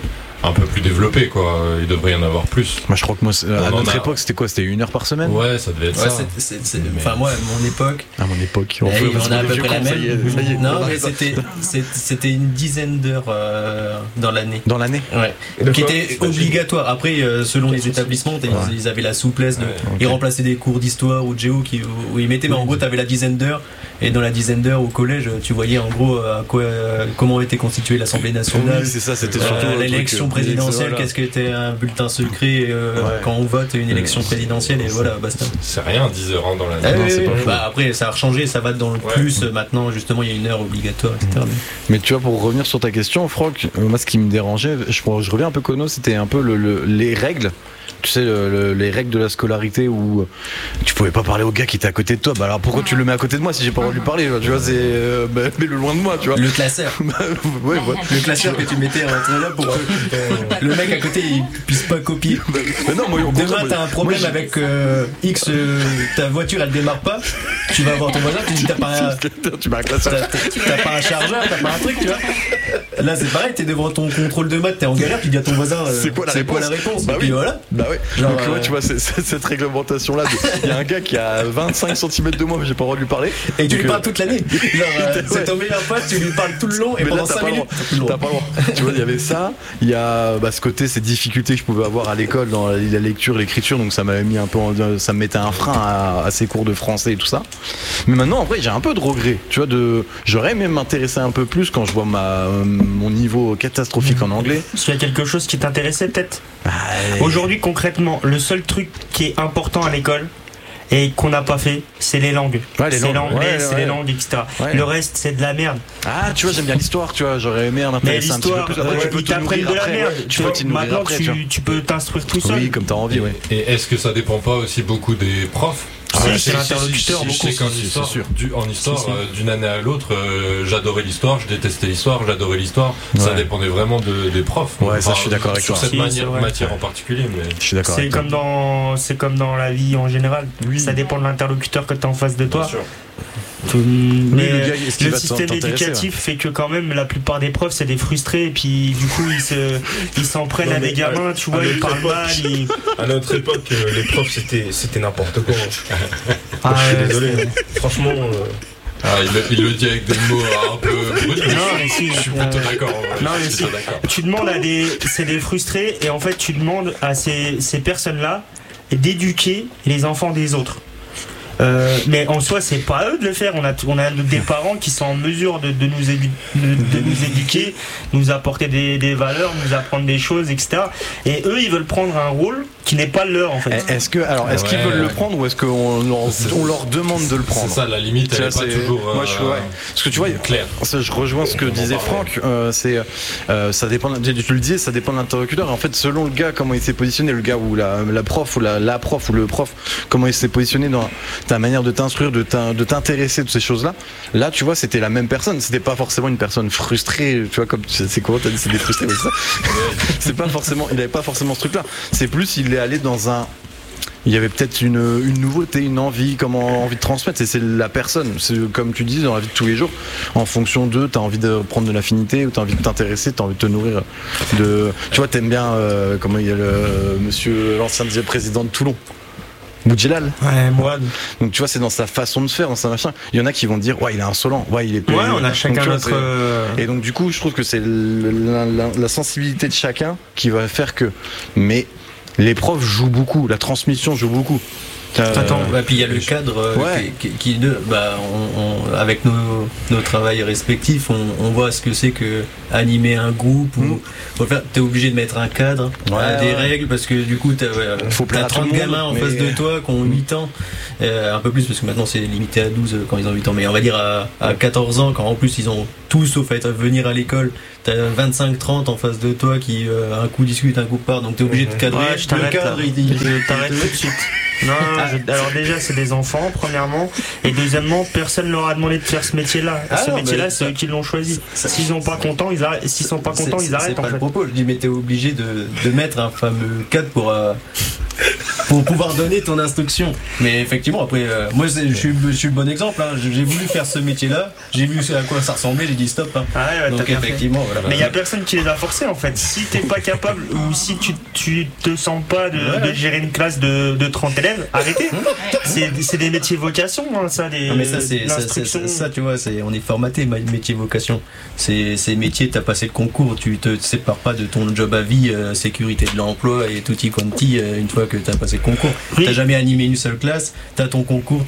D: développé, quoi. Il devrait y en avoir plus.
A: Moi, je crois que à notre époque, c'était quoi? C'était 1 heure par semaine?
D: Ouais, ça devait être ça.
B: Enfin, moi, à mon époque.
A: À mon époque,
B: on a à peu près la même.
A: Ça y est.
B: Non, mais c'était une dizaine d'heures dans l'année.
A: Dans l'année?
B: Ouais. Qui était obligatoire. Après, selon les établissements, ils avaient la souplesse de. Ils remplaçaient des cours d'histoire ou de géo où ils mettaient, mais en gros, t'avais la dizaine d'heures. Et dans la dizaine d'heures au collège, tu voyais en gros comment était constituée l'Assemblée nationale.
A: Oui, c'est ça, c'était surtout
B: l'élection présidentielle, qu'est-ce qu'était un bulletin secret quand on vote une élection présidentielle, et voilà, basta.
D: C'est rien, 10 heures dans l'année.
B: Après, ça a changé, ça va dans le plus. Maintenant, justement, il y a 1 heure obligatoire, etc.
A: Mais tu vois, pour revenir sur ta question, Franck, moi, ce qui me dérangeait, je reviens un peu Kono, c'était un peu les règles. Tu sais, les règles de la scolarité où tu pouvais pas parler au gars qui était à côté de toi. Bah alors pourquoi tu le mets à côté de moi si j'ai pas le droit de lui parler? Tu vois, c'est mets-le loin de moi, tu vois.
B: Le classeur.
A: Ouais.
B: Le classeur que tu mettais en là pour que le mec à côté il puisse pas copier.
A: Mais non, moi,
B: demain t'as un problème avec X, ta voiture elle démarre pas, tu vas voir ton voisin, tu dis t'as pas
A: un classeur,
B: t'as pas un chargeur, t'as pas un truc, tu vois. Là c'est pareil, t'es devant ton contrôle de maths, t'es en galère, tu dis à ton voisin c'est quoi la réponse?
A: Bah
B: et puis voilà.
A: Bah ouais. Genre, donc ouais, tu vois, cette réglementation là, il y a un gars qui a 25 cm de moi, mais j'ai pas le droit de lui parler.
B: Et tu lui parles toute l'année. Genre, c'est ton meilleur pote, tu lui parles tout le long et mais pendant là, 5 minutes.
A: T'as pas le droit. Tu vois, il y avait ça, il y a ce côté, ces difficultés que je pouvais avoir à l'école dans la lecture, l'écriture, donc ça m'avait mis un peu, ça me mettait un frein à ces cours de français et tout ça. Mais maintenant, en vrai, j'ai un peu de regret. Tu vois, j'aurais aimé m'intéresser un peu plus quand je vois mon niveau catastrophique en anglais.
C: Est-ce qu'il y a quelque chose qui t'intéressait peut-être? Aujourd'hui, concrètement, le seul truc qui est important à l'école et qu'on n'a pas fait, c'est les langues. C'est l'anglais, c'est les langues, etc. Ouais. Le reste, c'est de la merde.
A: Ah, tu vois, j'aime bien l'histoire, tu vois, j'aurais aimé m'intéresser un petit peu plus. Après, tu peux
C: t'apprendre de la merde. Maintenant, tu peux t'instruire tout seul.
A: Oui, comme t'as envie, ouais.
D: Et est-ce que ça dépend pas aussi beaucoup des profs?
C: C'est l'interlocuteur beaucoup.
D: En histoire, d'une année à l'autre, j'adorais l'histoire, je détestais l'histoire, j'adorais l'histoire. Ouais. Ça dépendait vraiment des profs.
A: Ouais, ça, je suis d'accord avec toi.
D: Sur cette matière en particulier. Mais...
A: Je suis d'accord.
C: C'est comme dans la vie en général. Oui. Ça dépend de l'interlocuteur que tu as en face de toi.
D: Bien sûr.
C: Mais le système éducatif fait que quand même la plupart des profs c'est des frustrés et puis du coup ils s'en prennent à des gamins, tu vois, ils parlent mal.
G: À notre époque les profs c'était n'importe quoi. Je suis désolé. Franchement
D: il le dit avec des mots un peu bruts.
C: Non, mais si,
D: je suis plutôt d'accord.
C: Non, mais si. Tu demandes c'est des frustrés et en fait tu demandes à ces personnes-là d'éduquer les enfants des autres. Mais en soi, c'est pas à eux de le faire. On a des parents qui sont en mesure de nous éduquer, nous apporter des valeurs, nous apprendre des choses, etc. Et eux, ils veulent prendre un rôle qui n'est pas le leur, en fait.
A: Est-ce qu'ils veulent le prendre ou est-ce qu'on leur demande de le prendre?
D: C'est ça, la limite, elle est pas toujours.
A: Moi, parce que tu vois, clair. Je rejoins ce que disait Franck. Ça dépend. Tu le disais, ça dépend de l'interlocuteur. En fait, selon le gars, comment il s'est positionné, le gars ou la prof ou la prof ou le prof, comment il s'est positionné dans ta manière de t'instruire, de t'intéresser de ces choses-là. Là, tu vois, c'était la même personne. C'était pas forcément une personne frustrée. Tu vois, comme c'est comment t'as dit, c'est des frustrés avec ça. C'est pas forcément. Il avait pas forcément ce truc-là. C'est plus, il est allé dans un. Il y avait peut-être une nouveauté, une envie, envie de transmettre. C'est la personne. C'est comme tu dis dans la vie de tous les jours. En fonction d'eux, t'as envie de prendre de l'affinité ou t'as envie de t'intéresser, t'as envie de te nourrir. Tu vois, t'aimes bien comment il y a l'ancien président de Toulon. Boudjelal.
C: Ouais, Mouad.
A: Donc tu vois, c'est dans sa façon de faire, dans sa machin. Il y en a qui vont dire, ouais, il est insolent, ouais, il est.
C: Ouais, on a chacun notre.
A: Et donc du coup, je trouve que c'est la sensibilité de chacun qui va faire que. Mais les profs jouent beaucoup, la transmission joue beaucoup.
B: Puis il y a le cadre qui avec nos travails respectifs, on voit ce que c'est que animer un groupe ou t'es obligé de mettre un cadre, des règles, parce que du coup t'as 30 gamins en face de toi qui ont 8 ans, un peu plus parce que maintenant c'est limité à 12 quand ils ont 8 ans, mais on va dire à 14 ans, quand en plus ils ont tout sauf à venir à l'école, t'as 25-30 en face de toi qui un coup discute, un coup part, donc t'es obligé de cadrer.
C: Je t'arrête tout de suite. Non, alors déjà c'est des enfants premièrement, et deuxièmement personne leur a demandé de faire ce métier-là. Ce métier-là c'est eux qui l'ont choisi. S'ils sont pas contents ils arrêtent. S'ils sont pas contents ils arrêtent.
B: C'est pas le propos. Je dis mais t'es obligé de mettre un fameux cadre pour pouvoir donner ton instruction. Mais effectivement après moi je suis le bon exemple. J'ai voulu faire ce métier-là, j'ai vu à quoi ça ressemblait, j'ai dit stop. Donc effectivement. Voilà.
C: Mais il y a personne qui les a forcés en fait. Si t'es pas capable ou si tu te sens pas de gérer une classe de 30 élèves, arrêtez. C'est des métiers vocation, ça.
B: Mais ça, tu vois, on est formaté métier vocation. Ces métiers, t'as passé le concours, tu te sépares pas de ton job à vie, sécurité de l'emploi et tutti quanti une fois que t'as passé le concours. T'as jamais animé une seule classe, t'as ton concours,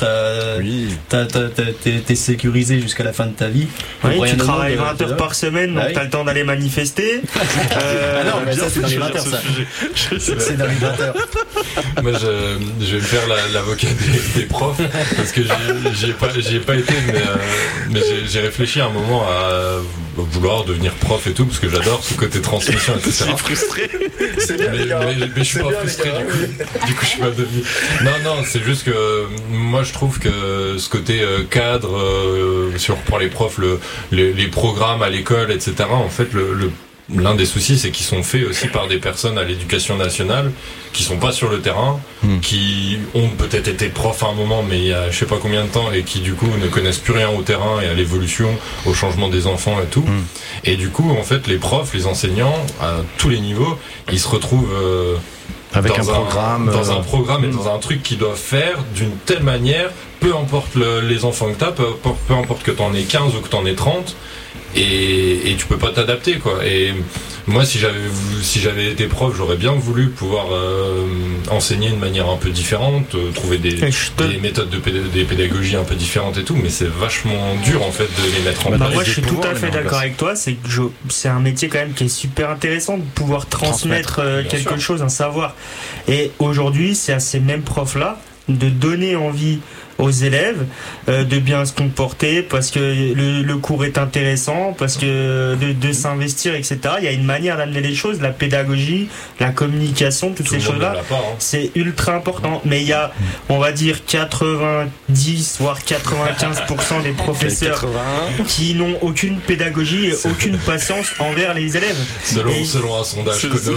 B: t'es sécurisé jusqu'à la fin de ta vie.
C: Tu travailles 20 heures par semaine, donc t'as le temps d'aller manifester.
B: Non, mais ça c'est dans les 20 heures, ça. C'est dans les 20 heures.
D: Moi, je vais me faire l'avocat des profs parce que j'y ai pas été, mais j'ai réfléchi à un moment à vouloir devenir prof et tout parce que j'adore ce côté transmission, etc.
A: Je suis frustré.
D: Mais je suis pas frustré du coup je suis pas devenu. Non, c'est juste que moi je trouve que ce côté cadre pour les profs, les programmes à l'école, etc. En fait, l'un des soucis, c'est qu'ils sont faits aussi par des personnes à l'éducation nationale qui sont pas sur le terrain, qui ont peut-être été profs à un moment, mais il y a je sais pas combien de temps, et qui du coup ne connaissent plus rien au terrain et à l'évolution, au changement des enfants et tout. Et du coup, en fait, les profs, les enseignants, à tous les niveaux, ils se retrouvent
A: avec un programme
D: dans un programme et dans un truc qu'ils doivent faire d'une telle manière, peu importe les enfants que t'as, peu importe que t'en aies 15 ou que t'en aies 30, et tu peux pas t'adapter, quoi. Et moi, si j'avais été prof, j'aurais bien voulu pouvoir enseigner de manière un peu différente, trouver des méthodes des pédagogies un peu différentes et tout, mais c'est vachement dur en fait de les mettre en place.
C: Moi, je suis tout à fait d'accord avec toi. C'est un métier quand même qui est super intéressant de pouvoir transmettre quelque chose, un savoir. Et aujourd'hui, c'est à ces mêmes profs-là de donner envie aux élèves de bien se comporter parce que le cours est intéressant, parce que de s'investir, etc. Il y a une manière d'amener les choses, la pédagogie, la communication, toutes ces choses-là, c'est ultra important. Mais il y a, on va dire, 90 voire 95% des professeurs qui n'ont aucune pédagogie et aucune patience envers les élèves.
D: Selon un sondage Kono.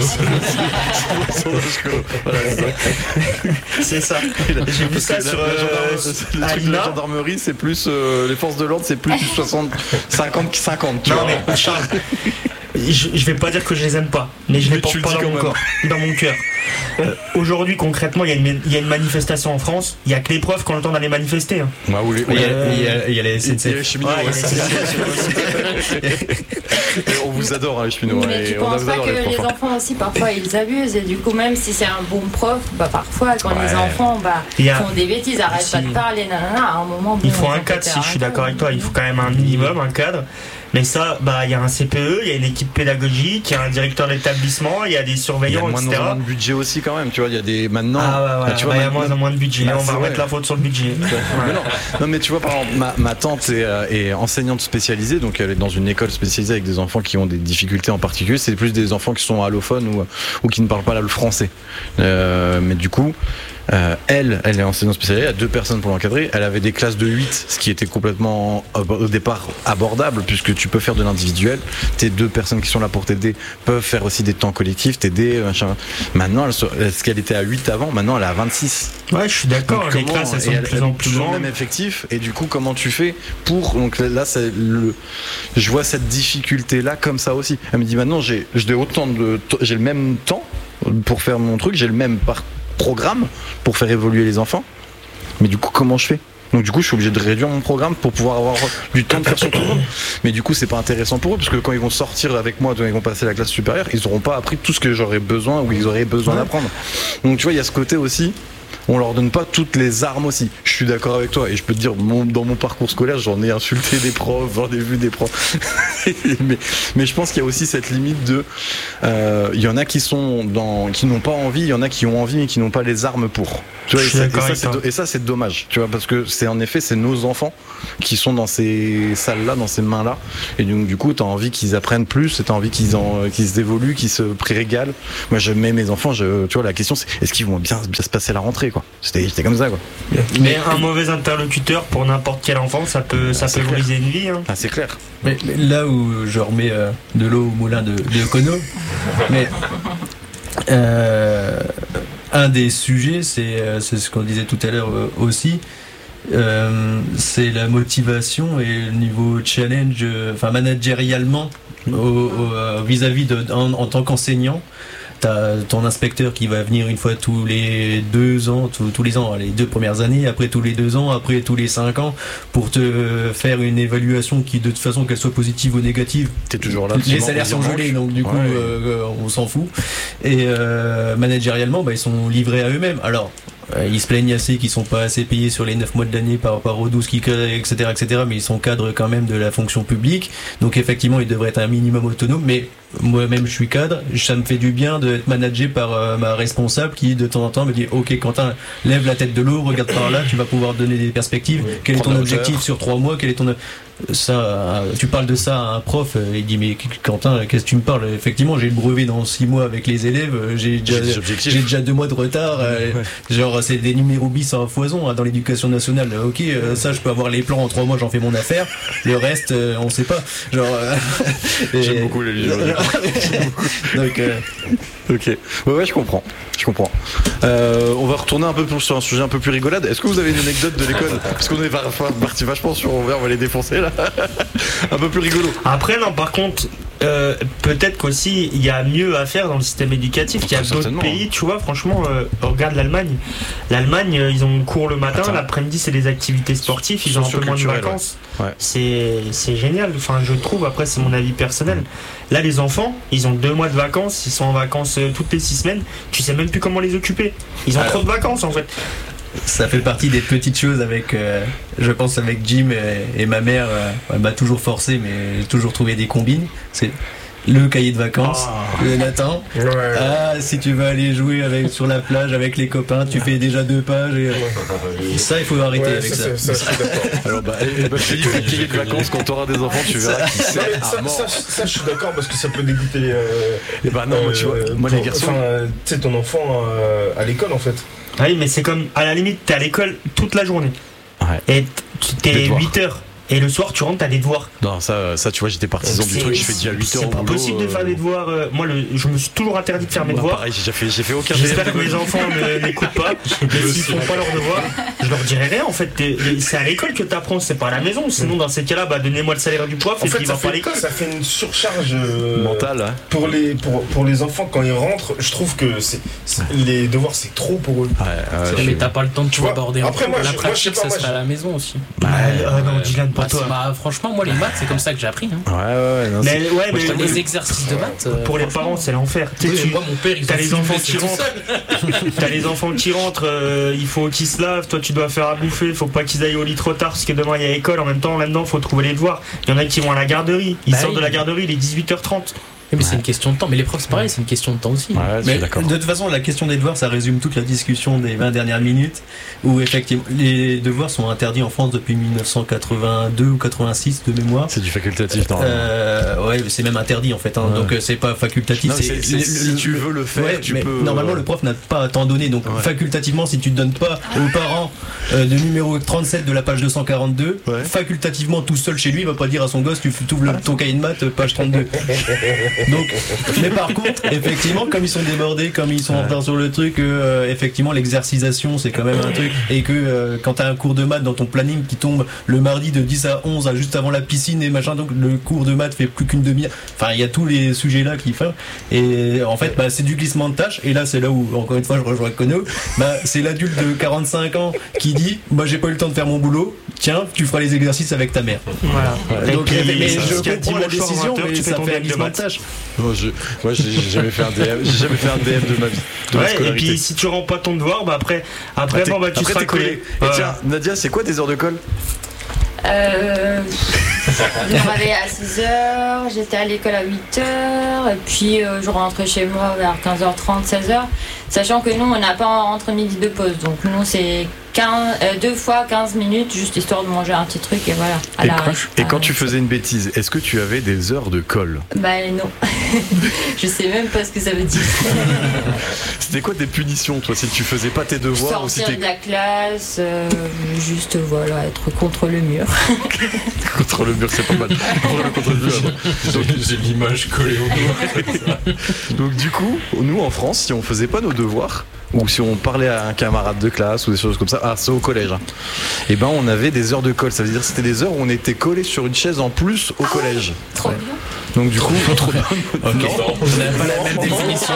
C: C'est ça. J'ai vu ça sur
A: la gendarmerie, c'est plus les forces de l'ordre, c'est plus 50-50.
C: Non mais Charles, je vais pas dire que je les aime pas, mais je les porte pas dans mon cœur. Aujourd'hui, concrètement, il y a une manifestation en France. Il y a que les profs qui ont le temps d'aller manifester.
B: Il y a les SNCF.
A: On vous adore, les cheminots.
F: Mais tu penses pas que les enfants aussi, parfois, ils abusent. Et du coup, même si c'est un bon prof, parfois, quand les enfants font des bêtises, arrêtent pas de parler, à un moment...
C: Il faut un cadre, si je suis d'accord avec toi. Il faut quand même un minimum, un cadre. Mais ça, il y a un CPE, il y a une équipe pédagogique, il y a un directeur d'établlement, il y a des surveillants, etc.
A: Il y a moins de budget aussi quand même, tu vois, il y a des... Maintenant...
C: tu vois, il y a moins de budget, on va remettre la faute sur le budget.
A: Non, mais tu vois, par exemple, ma tante est enseignante spécialisée, donc elle est dans une école spécialisée avec des enfants qui ont des difficultés en particulier, c'est plus des enfants qui sont allophones ou qui ne parlent pas le français. Mais du coup... elle est enseignante spécialisée, il y a 2 personnes pour l'encadrer. Elle avait des classes de 8, ce qui était complètement au départ abordable, puisque tu peux faire de l'individuel. Tes 2 personnes qui sont là pour t'aider peuvent faire aussi des temps collectifs, t'aider, machin. Maintenant, est-ce qu'elle était à 8 avant, maintenant elle est à 26.
C: Ouais, je suis d'accord. Les classes, elles sont de plus en plus grandes.
A: Le même effectif, et du coup, comment tu fais pour... Donc là, je vois cette difficulté-là comme ça aussi. Elle me dit, maintenant, j'ai le même temps pour faire mon truc, j'ai le même programme pour faire évoluer les enfants, mais du coup comment je fais? Donc du coup je suis obligé de réduire mon programme pour pouvoir avoir du temps de faire sur tout le monde, mais du coup c'est pas intéressant pour eux parce que quand ils vont sortir avec moi, quand ils vont passer la classe supérieure, ils auront pas appris tout ce que j'aurais besoin ou ils auraient besoin d'apprendre. Donc tu vois, il y a ce côté aussi on leur donne pas toutes les armes aussi. Je suis d'accord avec toi et je peux te dire, dans mon parcours scolaire, j'en ai insulté des profs, j'en ai vu des profs. mais je pense qu'il y a aussi cette limite de, il y en a qui n'ont pas envie, il y en a qui ont envie mais qui n'ont pas les armes pour. Tu vois, et ça c'est dommage, tu vois, parce que c'est nos enfants qui sont dans ces salles-là, dans ces mains-là, et donc du coup t'as envie qu'ils apprennent plus, t'as envie qu'ils se évoluent, qu'ils se régalent. Moi je mets mes enfants, tu vois, la question c'est est-ce qu'ils vont bien se passer la rentrée, quoi. J'étais comme ça, quoi.
C: Mais un mauvais interlocuteur pour n'importe quel enfant, ça peut briser une vie. Hein.
A: Ah, c'est clair.
B: Mais là où je remets de l'eau au moulin de Kono, mais un des sujets, c'est ce qu'on disait tout à l'heure aussi. C'est la motivation et le niveau challenge, managérialement vis-à-vis en tant qu'enseignant. T'as ton inspecteur qui va venir une fois tous les 2 ans, tous les ans, les 2 premières années, après tous les 2 ans, après tous les 5 ans, pour te faire une évaluation qui, de toute façon, qu'elle soit positive ou négative,
A: t'es toujours là.
B: Les salaires sont gelés, donc du coup, on s'en fout. Et managérialement, ils sont livrés à eux-mêmes. Alors, ils se plaignent assez qu'ils sont pas assez payés sur les 9 mois de l'année par rapport aux 12 qui etc., mais ils sont cadres quand même de la fonction publique, donc effectivement ils devraient être un minimum autonomes. Mais moi-même je suis cadre, ça me fait du bien d'être managé par ma responsable qui de temps en temps me dit ok Quentin, lève la tête de l'eau, regarde par là, tu vas pouvoir donner des perspectives, quel est ton objectif sur 3 mois, quel est ton... Ça, tu parles de ça à un prof, il dit mais Quentin, qu'est-ce que tu me parles? Effectivement, j'ai le brevet dans 6 mois avec les élèves, j'ai déjà 2 mois de retard, genre c'est des numéros bis à foison dans l'éducation nationale. Ok, ça je peux avoir les plans en 3 mois, j'en fais mon affaire. Le reste, on sait pas. Genre,
A: j'aime beaucoup les livres.
B: Donc,
A: ok, ouais, je comprends. On va retourner un peu sur un sujet un peu plus rigolade. Est-ce que vous avez une anecdote de l'école? Parce qu'on est parti vachement sur on va les défoncer là. Un peu plus rigolo.
C: Après non, par contre, peut-être qu'aussi il y a mieux à faire dans le système éducatif. Il y a d'autres pays, tu vois, franchement, regarde l'Allemagne. L'Allemagne, ils ont cours le matin, l'après-midi c'est des activités sportives, ils ont un peu moins de vacances.
A: Ouais.
C: C'est génial, enfin je trouve, après c'est mon avis personnel. Là les enfants, ils ont 2 mois de vacances, ils sont en vacances toutes les 6 semaines, tu sais même plus comment les occuper. Ils ont trop de vacances en fait.
B: Ça fait partie des petites choses avec, je pense avec Jim et ma mère, elle m'a toujours forcé, mais j'ai toujours trouvé des combines. C'est le cahier de vacances, le Nathan. Ouais. Ah, si tu veux aller jouer sur la plage avec les copains, tu fais déjà 2 pages. Et ça, il faut arrêter avec ça.
G: Ça, je suis d'accord.
A: Alors, je te dis, le cahier de vacances, quand tu auras des enfants, tu verras qui c'est à mort.
G: Ça, je suis d'accord parce que ça peut dégoûter.
A: Non, tu vois, moi, les garçons.
G: Tu sais, ton enfant à l'école, en fait.
C: Ah oui, mais c'est comme, à la limite, t'es à l'école toute la journée.
A: Ouais.
C: Et t'es 8 heures. Et le soir, tu rentres, t'as des devoirs.
A: Non, ça tu vois, j'étais partisan du truc, je fais déjà 8 heures.
C: C'est pas possible de faire des devoirs. Moi, je me suis toujours interdit de faire mes devoirs.
A: Pareil, j'ai fait aucun.
C: J'espère que mes enfants n'écoutent pas. Et s'ils font pas leurs devoirs, je leur dirai rien. En fait, c'est à l'école que t'apprends, c'est pas à la maison. Sinon, dans ces cas-là, donnez-moi le salaire du prof et puis il va pas à l'école.
G: Ça fait une surcharge
A: mentale
G: pour les enfants quand ils rentrent. Je trouve que les devoirs, c'est trop pour eux.
E: Mais t'as pas le temps de tout aborder.
G: Après, moi,
E: la
G: je
E: pratique,
G: sais pas,
E: ça se fait à la maison aussi.
C: Non, Dylan, pas toi.
E: Franchement, moi, les maths, c'est comme ça que j'ai appris. Hein.
A: Non,
C: mais
E: les exercices de maths.
C: Pour les parents, c'est l'enfer.
E: Moi, mon père, il
C: t'as les enfants qui rentrent. T'as les enfants qui rentrent, il faut qu'ils se lavent. Toi, tu dois faire à bouffer. Faut pas qu'ils aillent au lit trop tard parce que demain il y a école. En même temps, là-dedans, faut trouver les devoirs. Il y en a qui vont à la garderie. Ils sortent de la garderie, il est 18h30.
E: Mais c'est une question de temps. Mais les profs, c'est pareil, c'est une question de temps aussi.
B: Mais de toute façon, la question des devoirs, ça résume toute la discussion des 20 dernières minutes, où effectivement, les devoirs sont interdits en France depuis 1982 ou 86 de mémoire.
A: C'est du facultatif, non
B: ouais, c'est même interdit en fait. Donc c'est pas facultatif.
A: Non, si tu veux le faire, tu peux.
B: Normalement, le prof n'a pas à t'en donner. Donc facultativement, si tu ne donnes pas aux parents de numéro 37 de la page 242, facultativement tout seul chez lui, il va pas dire à son gosse, tu ouvres ton cahier de maths, page 32. Donc, mais par contre, effectivement, comme ils sont débordés, comme ils sont en retard sur le truc, effectivement, l'exercisation, c'est quand même un truc. Et que quand t'as un cours de maths dans ton planning qui tombe le mardi de 10 à 11, juste avant la piscine et machin, donc le cours de maths fait plus qu'une demi-heure. Enfin, il y a tous les sujets là qui font. Et en fait, c'est du glissement de tâches. Et là, c'est là où, encore une fois, je rejoins Kono. C'est l'adulte de 45 ans qui dit, j'ai pas eu le temps de faire mon boulot. tiens, tu feras les exercices avec ta mère.
C: Voilà.
B: Donc, mais je comprends la
C: dimanche soir,
B: décision,
C: 20h,
B: mais
C: tu fais
B: ça
C: ton
B: fait un
C: DM de
B: glissement de
C: maths.
B: tâche.
A: Moi, j'ai jamais fait un DM. J'ai jamais fait un DM de ma vie. De ma
C: Ouais, et
A: scolarité.
C: puis si tu rends pas ton devoir, bah après tu seras
A: t'es
C: collé.
A: Et tiens, Nadia, c'est quoi tes heures de colle?
F: Je me réveillais à 6h, j'étais à l'école à 8h, et puis je rentrais chez moi vers 15h30, 16h, sachant que nous, on n'a pas entre midi de pause, donc nous, c'est 2 fois 15 minutes, juste histoire de manger un petit truc, et voilà.
A: Et quand tu faisais une bêtise, est-ce que tu avais des heures de colle?
F: Bah non, je sais même pas ce que ça veut dire.
A: C'était quoi tes punitions, toi, si tu faisais pas tes devoirs ou si
F: Sortir de la classe, juste voilà, être contre le mur.
A: Contre le mur, c'est pas mal. Contre le mur.
D: J'ai l'image collée au mur.
A: Donc du coup, nous en France, si on faisait pas nos devoirs, ou si on parlait à un camarade de classe ou des choses comme ça, c'est au collège, hein. Et ben on avait des heures de colle, ça veut dire que c'était des heures où on était collé sur une chaise en plus au collège.
F: Trop bien.
A: Donc du coup, trop bien.
B: On n'a pas la même définition.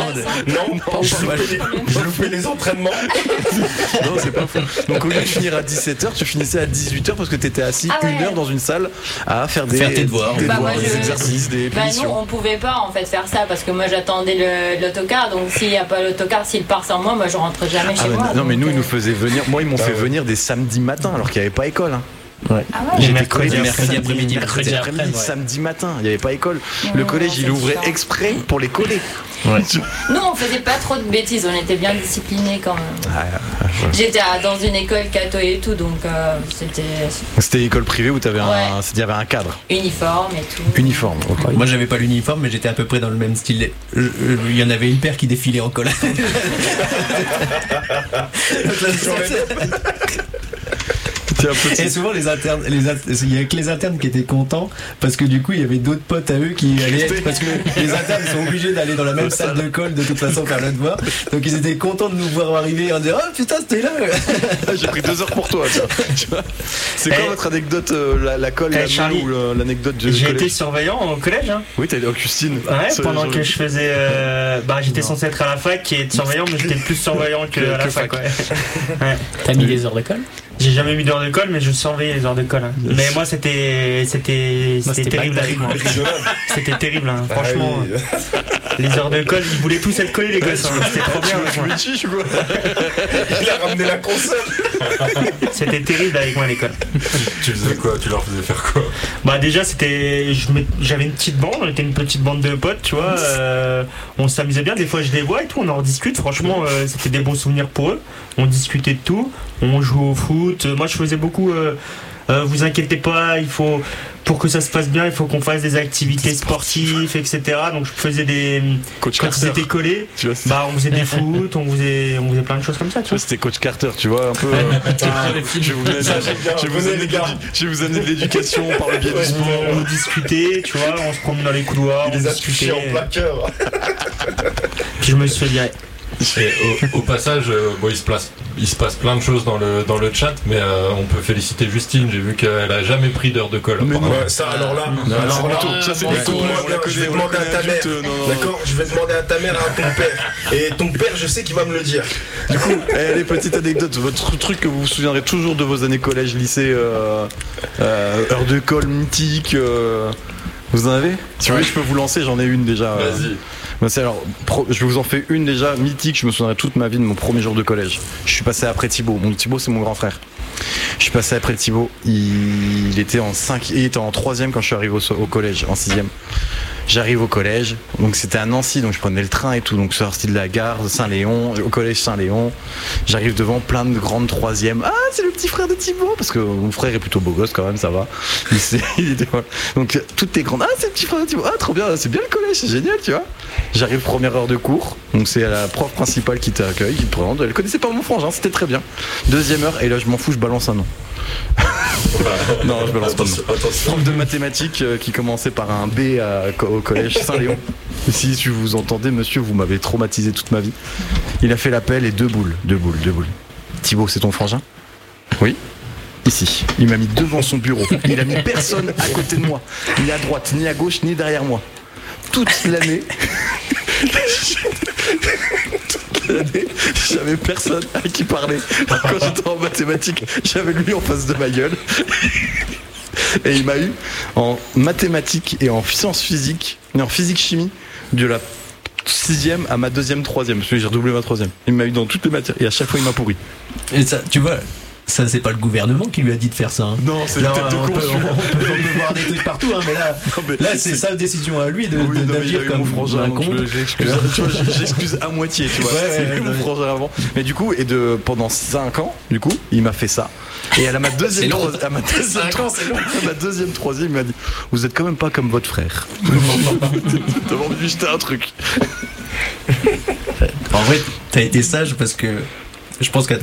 G: Je loupais les entraînements.
A: Non, c'est pas faux. Donc au lieu de finir à 17h, tu finissais à 18h parce que t'étais assis une heure dans une salle à faire
B: tes devoirs.
A: des exercices, des
F: Bah nous,
A: punitions.
F: on pouvait pas en fait faire ça parce que moi j'attendais l'autocar, donc s'il n'y a pas l'autocar, s'il part sans moi, je rentre jamais chez moi.
A: Non mais
F: donc,
A: nous ils nous faisaient venir. Moi ils m'ont fait venir des samedis matins alors qu'il n'y avait pas école, hein.
B: Ouais.
F: Ah ouais.
A: J'étais
C: mercredi
A: collé
B: après-midi,
A: samedi matin, il n'y avait pas école. Le
F: Non,
A: collège
F: c'est
A: il ouvrait
F: différent.
A: exprès pour les coller.
B: Ouais.
F: Nous, on faisait pas trop de bêtises, on était bien disciplinés quand même. J'étais dans une école catho et tout, donc c'était
A: C'était école privée où il y avait un cadre.
F: uniforme et tout.
A: Uniforme. ok.
B: Moi j'avais pas l'uniforme mais j'étais à peu près dans le même style. Il y en avait une paire qui défilait en collage. Et souvent les internes, il y avait que les internes qui étaient contents parce que du coup il y avait d'autres potes à eux qui allaient parce que les internes sont obligés d'aller dans la même salle de colle de toute façon faire le devoir. Donc ils étaient contents de nous voir arriver en disant oh putain c'était là.
A: J'ai pris 2 heures pour toi. Tu vois. C'est quoi votre anecdote, la colle,
C: Charlie,
A: ou l'anecdote du
C: J'ai
A: collège?
C: été surveillant au collège. Hein.
A: Oui, t'as été Augustine.
C: Ouais, pendant que je faisais. J'étais censé être à la fac et être surveillant, mais j'étais plus surveillant que à la fac. Ouais.
E: T'as mis des heures de colle?
C: J'ai jamais mis d'heures de colle, mais je surveillais les heures de colle. Hein. Mais moi, c'était terrible avec moi. C'était terrible, hein. Franchement. Les heures de colle, ils voulaient tous être collés, les gosses. Hein. C'était trop bien.
A: Tu me chiches ou quoi?
G: Il a ramené la console.
C: C'était terrible avec moi à l'école.
D: Tu faisais quoi? Tu leur faisais faire quoi?
C: Bah déjà j'avais une petite bande, on était une petite bande de potes, tu vois. On s'amusait bien, des fois je les vois et tout, on en discute. Franchement, c'était des bons souvenirs pour eux. On discutait de tout, on jouait au foot. Moi je faisais beaucoup. Vous inquiétez pas, pour que ça se passe bien, il faut qu'on fasse des activités sportives, etc. Donc je faisais
A: Coach
C: quand
A: Carter.
C: ils étaient collés,
A: Tu vois,
C: on faisait des foot, on faisait plein de choses comme ça, tu
A: Tu vois,
C: vois.
A: c'était Coach Carter, tu vois, un peu. Je vais vous amener de l'éducation par le biais du sport.
C: On discutait, tu vois, on se promenait dans les couloirs,
G: Il
C: on
G: les a
C: discutait.
G: touchés en plein cœur.
C: Puis je me suis fait virer.
D: Et au passage, il se passe plein de choses dans le chat, mais on peut féliciter Justine. J'ai vu qu'elle a jamais pris d'heure de colle. apparemment.
G: Ouais, ça alors là,
A: Ça, c'est
G: je vais demander à ta mère. D'accord, je vais demander à ta mère et à ton père. Et ton père, je sais qu'il va me le dire.
A: Du coup, les petites anecdotes, votre truc que vous vous souviendrez toujours de vos années collège, lycée, heure de colle mythique, vous en avez? Si vous voulez, je peux vous lancer, j'en ai une déjà.
D: Vas-y.
A: Je vous en fais une déjà mythique, je me souviendrai toute ma vie de mon premier jour de collège. Je suis passé après Thibaut. Thibaut, c'est mon grand frère. Je suis passé après Thibaut. Il était en 3ème quand je suis arrivé au collège, en 6ème. J'arrive au collège, donc c'était à Nancy, donc je prenais le train et tout, donc je suis sorti de la gare de Saint-Léon, au collège Saint-Léon. J'arrive devant plein de grandes 3e. Ah, c'est le petit frère de Thibaut, parce que mon frère est plutôt beau gosse quand même, ça va. Donc toutes les grandes. Ah, c'est le petit frère de Thibaut. Ah, trop bien, c'est bien le collège, c'est génial, tu vois. J'arrive première heure de cours, donc c'est la prof principale qui t'accueille, qui te présente. Elle connaissait pas mon frangin, c'était très bien. 2e heure, et là je m'en fous, je balance un nom. Non, je balance pas de nom. Prof de mathématiques qui commençait par un B au collège Saint-Léon. Si vous entendez, monsieur, vous m'avez traumatisé toute ma vie. Il a fait l'appel et 2 boules. Thibaut, c'est ton frangin? Oui. Ici. Il m'a mis devant son bureau. Il a mis personne à côté de moi. Ni à droite, ni à gauche, ni derrière moi. Toute l'année. année, j'avais personne à qui parler. Quand j'étais en mathématiques, j'avais lui en face de ma gueule. Et il m'a eu en mathématiques et en sciences physiques, et en physique-chimie, de la 6e à ma 2e, 3e, parce que j'ai redoublé ma 3e. Il m'a eu dans toutes les matières, et à chaque fois il m'a pourri.
B: Et ça, tu vois, ça c'est pas le gouvernement qui lui a dit de faire ça. Hein.
A: Non, c'est la tête de con.
B: On peut voir des trucs partout, hein, mais là c'est sa décision à lui d'agir comme un con.
A: J'excuse à moitié, tu vois. C'est mon frangin avant. Mais du coup, pendant 5 ans, du coup, il m'a fait ça. Et à ma deuxième, troisième, il m'a dit: vous êtes quand même pas comme votre frère. T'as envie de lui jeter un truc.
B: En vrai, t'as été sage parce que je pense qu'à